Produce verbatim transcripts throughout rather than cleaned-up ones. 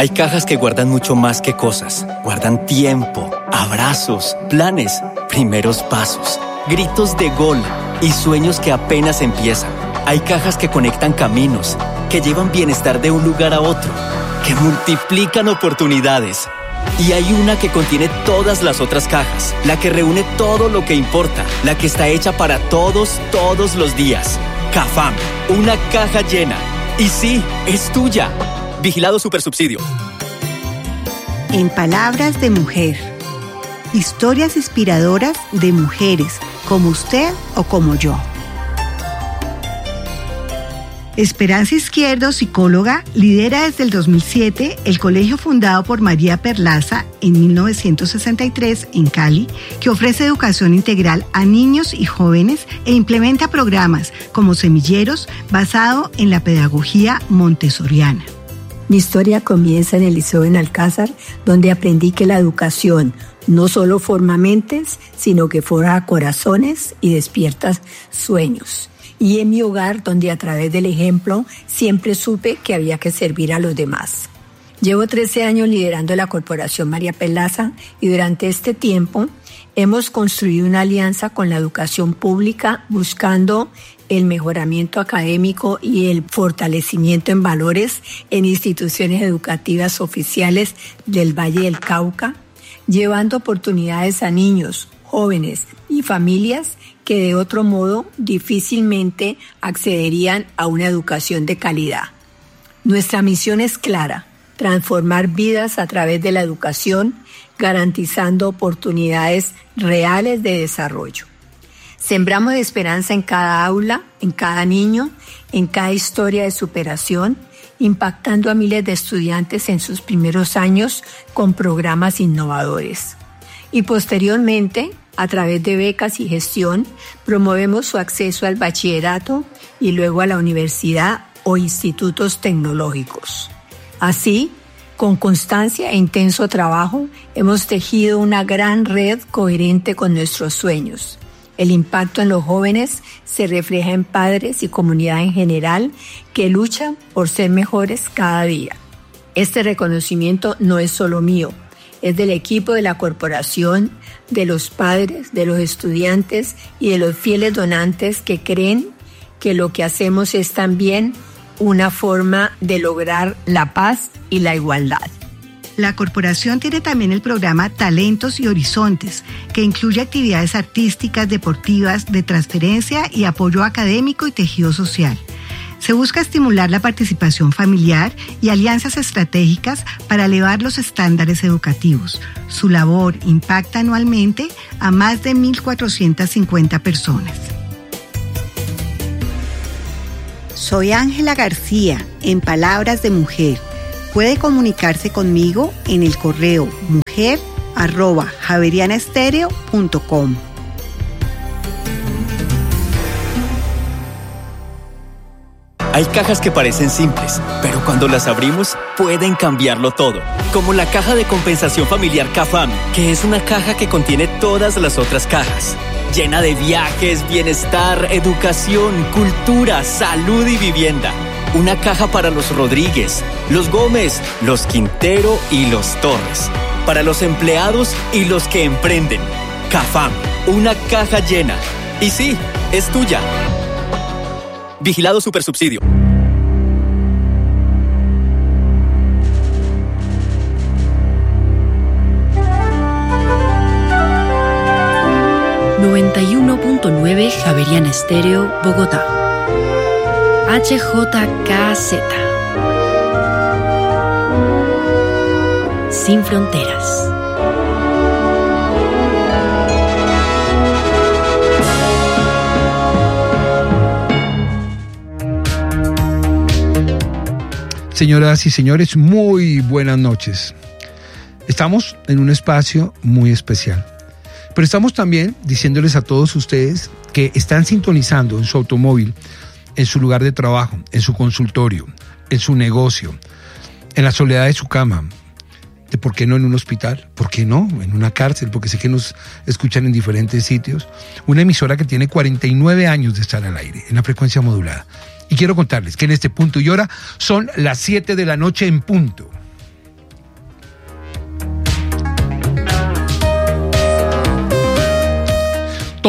Hay cajas que guardan mucho más que cosas. Guardan tiempo, abrazos, planes, primeros pasos, gritos de gol y sueños que apenas empiezan. Hay cajas que conectan caminos, que llevan bienestar de un lugar a otro, que multiplican oportunidades. Y hay una que contiene todas las otras cajas, la que reúne todo lo que importa, la que está hecha para todos, todos los días. Cafam, una caja llena. Y sí, es tuya. Vigilado Supersubsidio. En palabras de mujer. Historias inspiradoras de mujeres, como usted o como yo. Esperanza Izquierdo, psicóloga, lidera desde el dos mil siete el colegio fundado por María Perlaza en mil novecientos sesenta y tres en Cali, que ofrece educación integral a niños y jóvenes e implementa programas como Semilleros basado en la pedagogía montessoriana. Mi historia comienza en el Liceo Benalcázar, donde aprendí que la educación no solo forma mentes, sino que forja corazones y despierta sueños. Y en mi hogar, donde a través del ejemplo siempre supe que había que servir a los demás. Llevo trece años liderando la Corporación María Perlaza y durante este tiempo hemos construido una alianza con la educación pública buscando el mejoramiento académico y el fortalecimiento en valores en instituciones educativas oficiales del Valle del Cauca, llevando oportunidades a niños, jóvenes y familias que de otro modo difícilmente accederían a una educación de calidad. Nuestra misión es clara: transformar vidas a través de la educación, garantizando oportunidades reales de desarrollo. Sembramos esperanza en cada aula, en cada niño, en cada historia de superación, impactando a miles de estudiantes en sus primeros años con programas innovadores. Y posteriormente, a través de becas y gestión, promovemos su acceso al bachillerato y luego a la universidad o institutos tecnológicos. Así, con constancia e intenso trabajo, hemos tejido una gran red coherente con nuestros sueños. El impacto en los jóvenes se refleja en padres y comunidad en general que luchan por ser mejores cada día. Este reconocimiento no es solo mío, es del equipo de la corporación, de los padres, de los estudiantes y de los fieles donantes que creen que lo que hacemos es también una forma de lograr la paz y la igualdad. La corporación tiene también el programa Talentos y Horizontes, que incluye actividades artísticas, deportivas, de transferencia y apoyo académico y tejido social. Se busca estimular la participación familiar y alianzas estratégicas para elevar los estándares educativos. Su labor impacta anualmente a más de mil cuatrocientas cincuenta personas. Soy Ángela García, en Palabras de Mujer. Puede comunicarse conmigo en el correo mujer arroba javerianestereo punto com. Hay cajas que parecen simples, pero cuando las abrimos pueden cambiarlo todo. Como la caja de compensación familiar Cafam, que es una caja que contiene todas las otras cajas. Llena de viajes, bienestar, educación, cultura, salud y vivienda. Una caja para los Rodríguez, los Gómez, los Quintero y los Torres. Para los empleados y los que emprenden. Cafam, una caja llena. Y sí, es tuya. Vigilado Supersubsidio. noventa y uno punto nueve Javeriana Estéreo, Bogotá. H J K Z. Sin fronteras. Señoras y señores, muy buenas noches. Estamos en un espacio muy especial, pero estamos también diciéndoles a todos ustedes que están sintonizando en su automóvil, en su lugar de trabajo, en su consultorio, en su negocio, en la soledad de su cama, de por qué no en un hospital, por qué no en una cárcel, porque sé que nos escuchan en diferentes sitios. Una emisora que tiene cuarenta y nueve años de estar al aire, en la frecuencia modulada. Y quiero contarles que en este punto y hora son las siete de la noche en punto.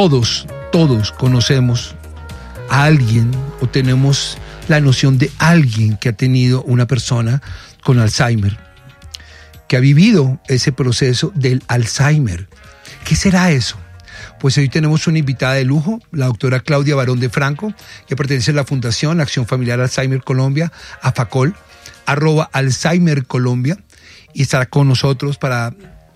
todos, todos conocemos a alguien o tenemos la noción de alguien que ha tenido una persona con Alzheimer, que ha vivido ese proceso del Alzheimer. ¿Qué será eso? Pues hoy tenemos una invitada de lujo, la doctora Claudia Barón de Franco, que pertenece a la Fundación Acción Familiar Alzheimer Colombia, AFACOL, arroba Alzheimer Colombia, y estará con nosotros para,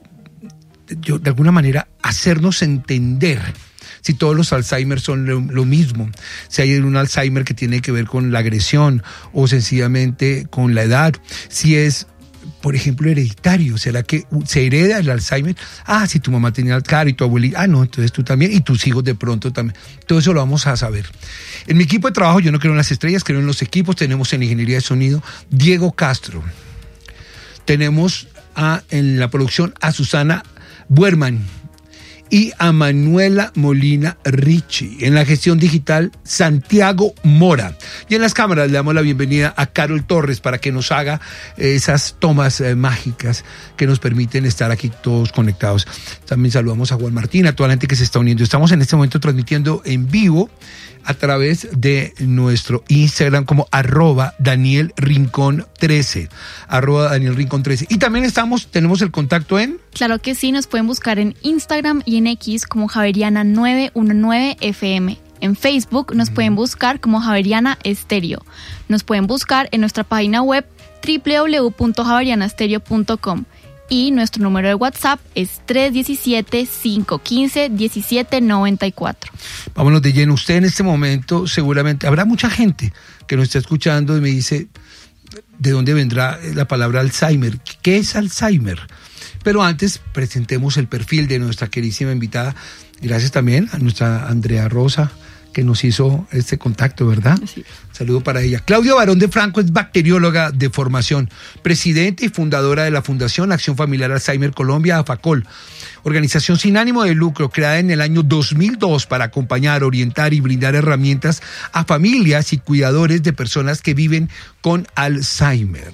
yo, de alguna manera, hacernos entender si todos los Alzheimer son lo, lo mismo, si hay un Alzheimer que tiene que ver con la agresión o sencillamente con la edad, si es, por ejemplo, hereditario. ¿Será que se hereda el Alzheimer? Ah, si tu mamá tenía Alzheimer y tu abuelita, ah, no, entonces tú también, y tus hijos de pronto también. Todo eso lo vamos a saber. En mi equipo de trabajo, yo no creo en las estrellas, creo en los equipos. Tenemos en Ingeniería de Sonido Diego Castro. Tenemos a, en la producción a Susana Buerman y a Manuela Molina Ricci. En la gestión digital, Santiago Mora. Y en las cámaras le damos la bienvenida a Carol Torres para que nos haga esas tomas eh, mágicas que nos permiten estar aquí todos conectados. También saludamos a Juan Martín, a toda la gente que se está uniendo. Estamos en este momento transmitiendo en vivo a través de nuestro Instagram como arroba Daniel Rincón trece, arroba Daniel Rincón trece. Y también estamos, tenemos el contacto en... Claro que sí, nos pueden buscar en Instagram y en X como Javeriana nueve uno nueve F M. En Facebook nos mm. pueden buscar como Javeriana Estéreo. Nos pueden buscar en nuestra página web doble u doble u doble u punto javeriana estéreo punto com. Y nuestro número de WhatsApp es tres uno siete, cinco uno cinco, uno siete nueve cuatro. Vámonos de lleno. Usted en este momento seguramente, habrá mucha gente que nos está escuchando y me dice, ¿de dónde vendrá la palabra Alzheimer? ¿Qué es Alzheimer? Pero antes presentemos el perfil de nuestra queridísima invitada. Gracias también a nuestra Andrea Rosa, que nos hizo este contacto, ¿verdad? Sí. Saludo para ella. Claudia Barón de Franco es bacterióloga de formación, presidenta y fundadora de la Fundación Acción Familiar Alzheimer Colombia, AFACOL, organización sin ánimo de lucro creada en el año dos mil dos para acompañar, orientar y brindar herramientas a familias y cuidadores de personas que viven con Alzheimer.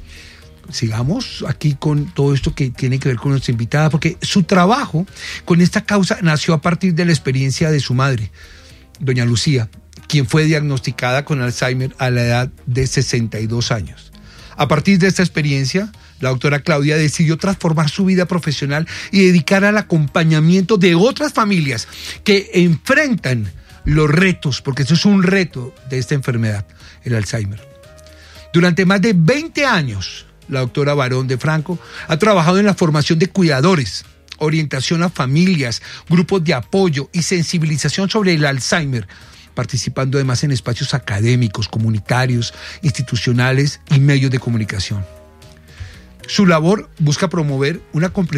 Sigamos aquí con todo esto que tiene que ver con nuestra invitada, porque su trabajo con esta causa nació a partir de la experiencia de su madre, doña Lucía, quien fue diagnosticada con Alzheimer a la edad de sesenta y dos años. A partir de esta experiencia, la doctora Claudia decidió transformar su vida profesional y dedicar al acompañamiento de otras familias que enfrentan los retos, porque eso es un reto de esta enfermedad, el Alzheimer. Durante más de veinte años, la doctora Barón de Franco ha trabajado en la formación de cuidadores, orientación a familias, grupos de apoyo y sensibilización sobre el Alzheimer, participando además en espacios académicos, comunitarios, institucionales y medios de comunicación. Su labor busca promover una comprensión